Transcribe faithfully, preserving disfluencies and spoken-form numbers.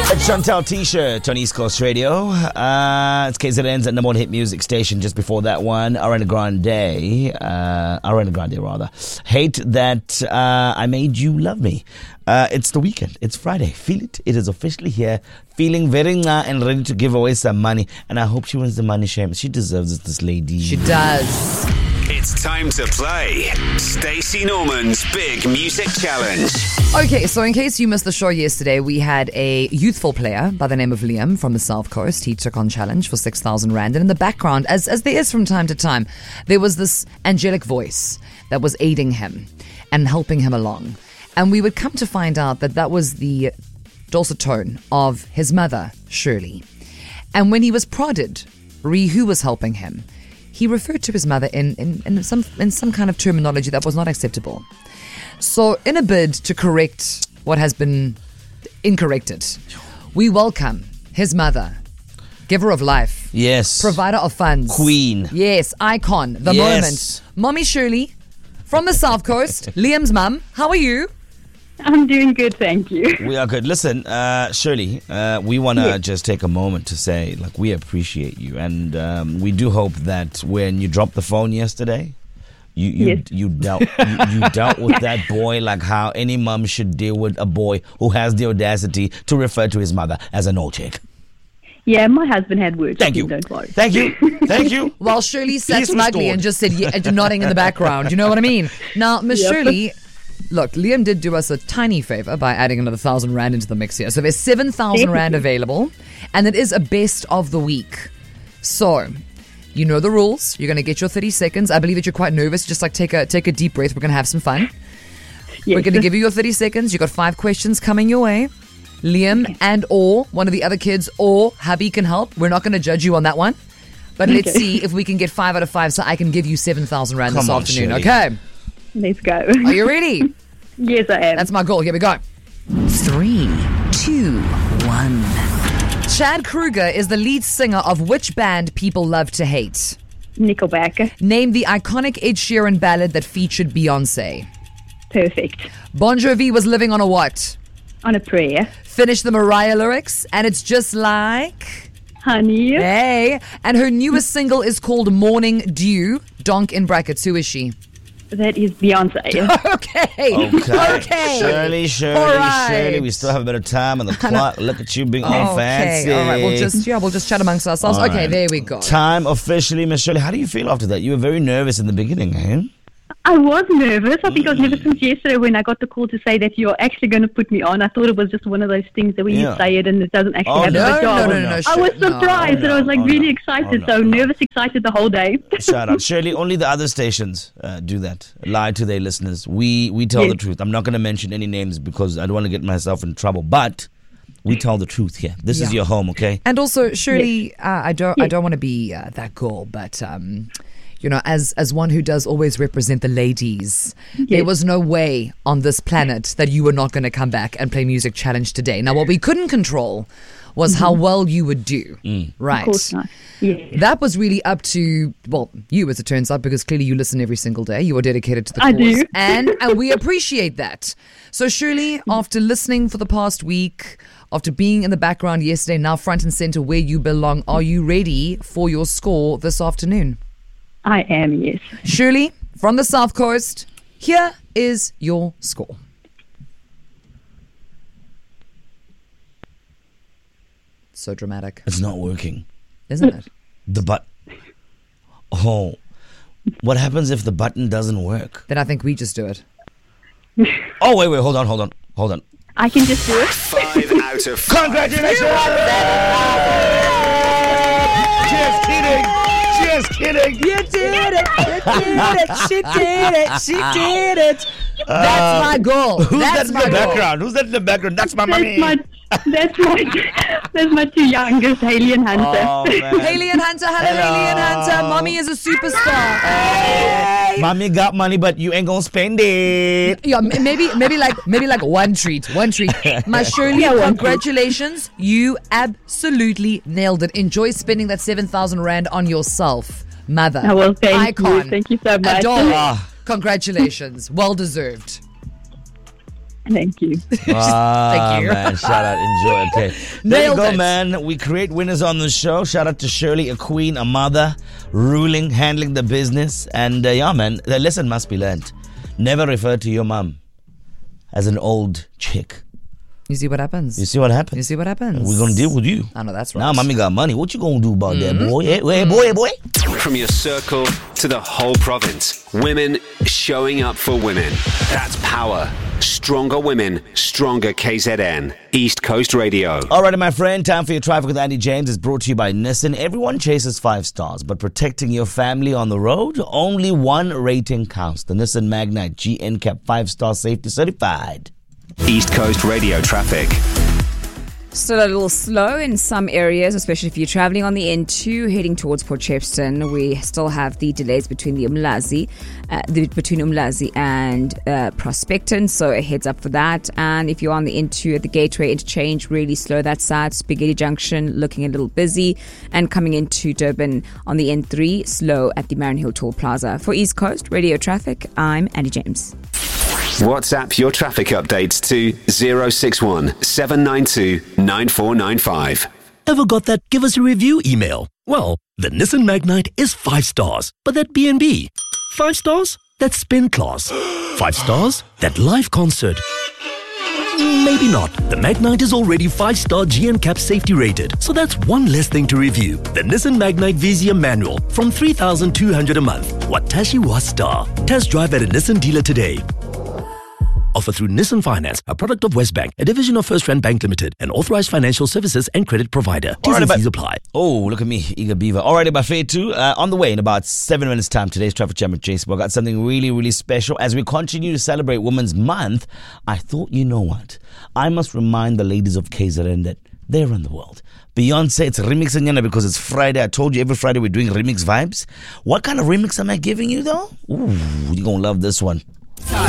It's Chantal T-shirt on East Coast Radio. Uh, it's K Z N's number one hit music station. Just before that one, Ariana Grande. Uh, Ariana Grande, rather. Hate That uh, I Made You Love Me. Uh, it's the weekend. It's Friday. Feel it. It is officially here. Feeling very nah and ready to give away some money. And I hope she wins the money, Shame. She deserves it, this lady. She does. It's time to play Stacey Norman's Big Music Challenge. Okay, so in case you missed the show yesterday, we had a youthful player by the name of Liam from the South Coast. He took on challenge for six thousand rand. And in the background, as, as there is from time to time, there was this angelic voice that was aiding him and helping him along. And we would come to find out that that was the dulcet tone of his mother, Shirley. And when he was prodded, re who was helping him, he referred to his mother in, in, in some in some kind of terminology that was not acceptable. So in a bid to correct what has been incorrected, we welcome his mother, giver of life. Yes. Provider of funds. Queen. Yes, icon, the Yes. moment. Mommy Shirley from the South Coast, Liam's mum. How are you? I'm doing good, thank you. We are good. Listen, uh, Shirley, uh, we want to Yes. just take a moment to say, like, we appreciate you. And um, we do hope that when you dropped the phone yesterday, you you, Yes. you dealt you, you dealt with that boy like how any mum should deal with a boy who has the audacity to refer to his mother as an old chick. Yeah, my husband had words. Thank you. Don't worry. Thank you. Thank you. While Shirley sat Peace smugly restored. and just said, yeah, nodding in the background. You know what I mean? Now, Miss Yep. Shirley, look, Liam did do us a tiny favor by adding another thousand rand into the mix here. So there's seven thousand rand available, and it is a best of the week. So, you know the rules. You're going to get your thirty seconds. I believe that you're quite nervous. Just like take a take a deep breath. We're going to have some fun. Yes. We're going to give you your thirty seconds. You've got five questions coming your way. Liam and or one of the other kids or hubby can help. We're not going to judge you on that one. But let's Okay. see if we can get five out of five so I can give you seven thousand rand this Come on, afternoon. Shirley. Okay. Let's go. Are you ready? Yes, I am. That's my goal. Here we go. Three, two, one. Chad Kruger is the lead singer of which band people love to hate? Nickelback. Name the iconic Ed Sheeran ballad that featured Beyonce. Perfect. Bon Jovi was living on a what? On a prayer. Finish the Mariah lyrics, and it's just like... Honey. Hey. And her newest single is called Morning Dew. Donk in brackets. Who is she? That is Beyonce. Okay. Okay. Okay. Shirley, Shirley, All right. Shirley. We still have a bit of time on the clock. Look at you being all fancy. Okay. All right. We'll just yeah. We'll just chat amongst ourselves. All Okay. right. There we go. Time officially, Miss Shirley. How do you feel after that? You were very nervous in the beginning, eh? I was nervous. I think I was nervous since yesterday when I got the call to say that you're actually going to put me on. I thought it was just one of those things that when Yeah. you say it and it doesn't actually Oh, happen. no, But yeah, I no, was- no, no, no, I was shit, no. surprised Oh, and I was like no, really no. excited. Oh, no, so no. nervous, excited the whole day. Shout out. Shirley, only the other stations uh, do that. Lie to their listeners. We we tell Yes. the truth. I'm not going to mention any names because I don't want to get myself in trouble. But we tell the truth here. This is Yeah. your home, okay? And also, surely, uh, I don't, I Yes. don't want to be uh, that girl, but um, you know, as as one who does always represent the ladies, there was no way on this planet that you were not going to come back and play Music Challenge today. Now, what we couldn't control was how well you would do, right? Of course not. Yes. That was really up to, well, you as it turns out, because clearly you listen every single day. You are dedicated to the I cause. do. And, and we appreciate that. So surely, after listening for the past week, after being in the background yesterday, now front and center where you belong, are you ready for your score this afternoon? I am, yes. Shirley, from the South Coast, here is your score. So dramatic, It's not working. isn't it? The but. Oh. What happens if the button doesn't work? Then I think we just do it. Oh, wait, wait. Hold on, hold on, hold on. I can just do it. Five out of five. Congratulations! Just kidding. Just kidding. You did it! You did it! She did it! She did it! That's my goal. Who's That's that in my the goal. background? Who's that in the background? That's my That's mommy. my, that's my, that's my two youngest, Haley and Hunter. Oh, man. Haley and Hunter, hello, Hello. Haley and Hunter. Mommy is a superstar. Hey. Mommy got money, but you ain't gonna spend it. Yeah, m- maybe, maybe like, maybe like one treat, one treat. My Shirley, Yeah, one treat. congratulations! You absolutely nailed it. Enjoy spending that seven thousand rand on yourself, mother. Oh, well, thank you. icon. Thank you so much. Adore. Ah. Congratulations, well deserved. Thank you. Ah, Thank you. man. Shout out. Enjoy. Okay. There you Nailed go, it. man. We create winners on the show. Shout out to Shirley, a queen, a mother, ruling, handling the business. And uh, yeah, man, the lesson must be learned. Never refer to your mum as an old chick. You see what happens? You see what happens? You see what happens? We're going to deal with you. I know that's right. Now, mommy got money. What you going to do about Mm-hmm. that, boy? Hey, hey, boy, hey, boy. From your circle to the whole province, women showing up for women. That's power. Stronger women, stronger K Z N. East Coast Radio. Alrighty, my friend, time for your traffic with Andy James is brought to you by Nissan. Everyone chases five stars, but protecting your family on the road, only one rating counts. The Nissan Magnite G N C A P five star safety certified. East Coast Radio traffic. Still a little slow in some areas, especially if you're traveling on the N two heading towards Port Shepstone. We still have the delays between the Umlazi, uh, the, between Umlazi and uh, Prospecton, so a heads up for that. And if you're on the N two at the Gateway Interchange, really slow that side. Spaghetti Junction looking a little busy, and coming into Durban on the N three, slow at the Marion Hill Toll Plaza. For East Coast Radio Traffic, I'm Andy James. WhatsApp your traffic updates to zero six one seven nine two nine four nine five. Ever got that give us a review email? Well, the Nissan Magnite is five stars, but that B and B. Five stars? That spin class. Five stars? That live concert. Maybe not. The Magnite is already five star G N C A P safety rated, so that's one less thing to review. The Nissan Magnite Vizia Manual from three thousand two hundred a month. Watashi wa star. Test drive at a Nissan dealer today. Offer through Nissan Finance, a product of Westbank, a division of First Rand Bank Limited, an authorized financial services and credit provider. T's Alright, and but- C's apply. Oh, look at me, eager beaver. Alrighty, Buffet two, uh, on the way in about seven minutes' time. Today's Traffic Jam with Jason. We've got something really, really special. As we continue to celebrate Women's Month, I thought, you know what? I must remind the ladies of K Z N that they run the world. Beyonce, it's remix Nyana because it's Friday. I told you every Friday we're doing remix vibes. What kind of remix am I giving you, though? Ooh, you're going to love this one.